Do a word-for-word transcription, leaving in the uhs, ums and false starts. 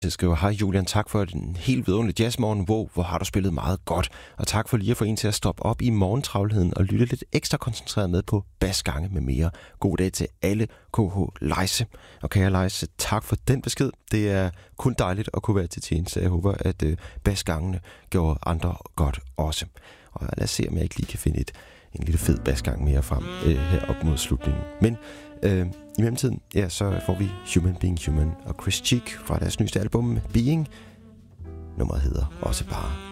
Jeg skriver, hej Julian, tak for en helt vidunderlig jazzmorgen. Wow, hvor har du spillet meget godt. Og tak for lige at få en til at stoppe op i morgentravlheden og lytte lidt ekstra koncentreret med på basgange med mere. God dag til alle K H Leise. Og kære Leise, tak for den besked. Det er kun dejligt at kunne være til tjeneste. Jeg håber, at øh, basgangene gjorde andre godt også. Og lad os se, om jeg ikke lige kan finde et, en lille fed basgang mere frem øh, her op mod slutningen. Men øh, i mellemtiden, ja, så får vi Human Being Human og Chris Cheek fra deres nyeste album Being. Nummeret hedder også bare